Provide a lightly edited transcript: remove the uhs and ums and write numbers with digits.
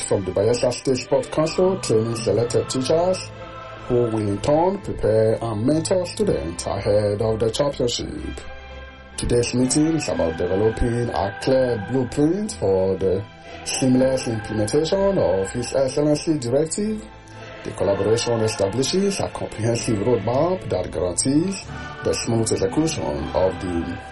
from the Bayelsa State Sports Council training selected teachers who will in turn prepare and mentor students ahead of the championship. Today's meeting is about developing a clear blueprint for the seamless implementation of His Excellency Directive. The collaboration establishes a comprehensive roadmap that guarantees the smooth execution of the